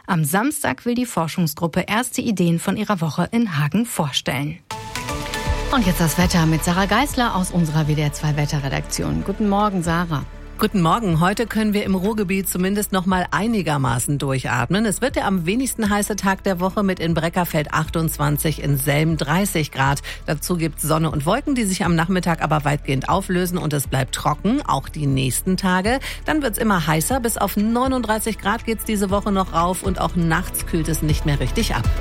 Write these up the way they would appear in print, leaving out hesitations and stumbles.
Am Samstag will die Forschungsgruppe erste Ideen von ihrer Woche in Hagen vorstellen. Und jetzt das Wetter mit Sarah Geisler aus unserer WDR 2 Wetterredaktion. Guten Morgen, Sarah. Guten Morgen. Heute können wir im Ruhrgebiet zumindest noch mal einigermaßen durchatmen. Es wird der am wenigsten heiße Tag der Woche mit in Breckerfeld 28, in Selm 30 Grad. Dazu gibt's Sonne und Wolken, die sich am Nachmittag aber weitgehend auflösen und es bleibt trocken, auch die nächsten Tage. Dann wird's immer heißer. Bis auf 39 Grad geht's diese Woche noch rauf und auch nachts kühlt es nicht mehr richtig ab.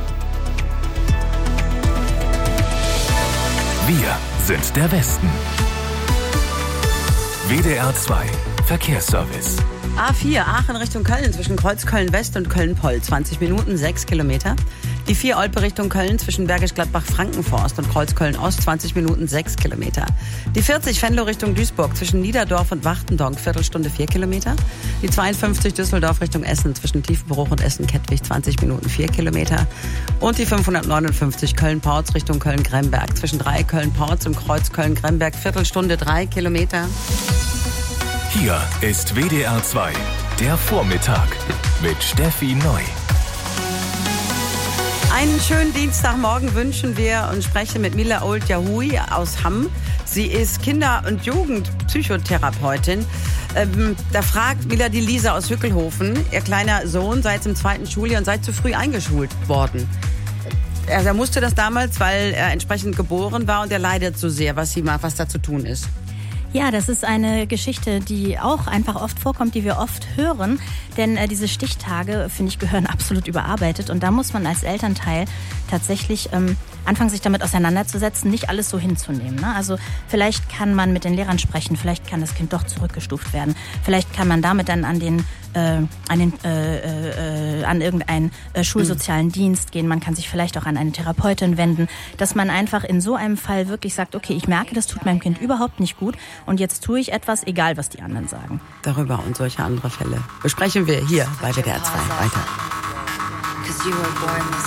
Wir sind der Westen. WDR 2 Verkehrsservice. A4 Aachen Richtung Köln zwischen Kreuzköln-West und Köln-Poll 20 Minuten, 6 Kilometer. Die 4 Olpe Richtung Köln zwischen Bergisch Gladbach-Frankenforst und Kreuzköln-Ost 20 Minuten, 6 Kilometer. Die 40 Venlo Richtung Duisburg zwischen Niederdorf und Wachtendonk Viertelstunde, 4 Kilometer. Die 52 Düsseldorf Richtung Essen zwischen Tiefenbruch und Essen-Kettwig 20 Minuten, 4 Kilometer. Und die 559 Köln-Porz Richtung Köln-Gremberg zwischen Köln-Porz und Kreuz Köln-Gremberg Viertelstunde, 3 Kilometer. Hier ist WDR 2, der Vormittag mit Steffi Neu. Einen schönen Dienstagmorgen wünschen wir und sprechen mit Mila Old-Yahui aus Hamm. Sie ist Kinder- und Jugendpsychotherapeutin. Da fragt Mila die Lisa aus Hückelhofen, ihr kleiner Sohn sei jetzt im 2. Schuljahr und sei zu früh eingeschult worden. Er musste das damals, weil er entsprechend geboren war und er leidet so sehr, was da zu tun ist. Ja, das ist eine Geschichte, die auch einfach oft vorkommt, die wir oft hören. Denn diese Stichtage, finde ich, gehören absolut überarbeitet. Und da muss man als Elternteil tatsächlich anfangen, sich damit auseinanderzusetzen, nicht alles so hinzunehmen. Ne? Also vielleicht kann man mit den Lehrern sprechen, vielleicht kann das Kind doch zurückgestuft werden. Vielleicht kann man damit dann an irgendeinen schulsozialen Dienst gehen. Man kann sich vielleicht auch an eine Therapeutin wenden, dass man einfach in so einem Fall wirklich sagt, okay, ich merke, das tut meinem Kind überhaupt nicht gut und jetzt tue ich etwas, egal was die anderen sagen. Darüber und solche andere Fälle besprechen wir hier bei WDR 2 weiter.